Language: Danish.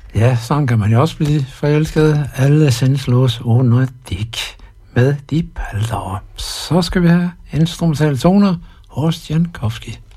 Ja, sådan kan man jo også blive forelsket. Alle sindslås under dik med de palder. Så skal vi have instrumentale toner hos Jankowski.